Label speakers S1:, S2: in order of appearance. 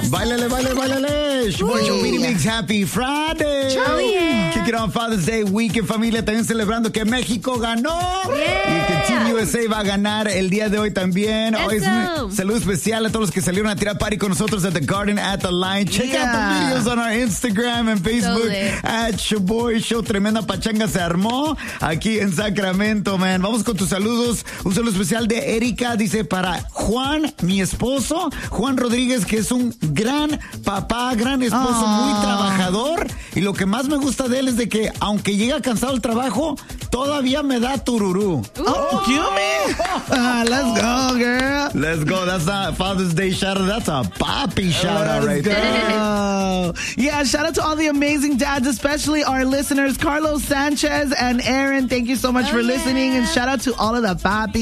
S1: Báilale. Shaboy Mix, happy Friday. Kick it on Father's Day weekend, familia. También celebrando que México ganó. Y que Team USA va a ganar el día de hoy también. Hoy es un saludo especial a todos los que salieron a tirar party con nosotros at the Garden at the Line. Check out the videos on our Instagram and Facebook at Shaboy Show. Tremenda pachanga se armó aquí en Sacramento, man. Vamos con tus saludos. Un saludo especial de Erika. Dice para Juan, mi esposo. Juan Rodríguez, que es un gran papá, gran esposo, muy trabajador. Y lo que más me gusta de él es de que, aunque llega cansado del trabajo, todavía me da tururú.
S2: Oh, cute me. Let's go, girl.
S1: Let's go. That's not Father's Day shout out. That's a papi shout out right there.
S2: Yeah, shout out to all the amazing dads, especially our listeners, Carlos Sanchez and Aaron. Thank you so much for listening. And shout out to all of the papi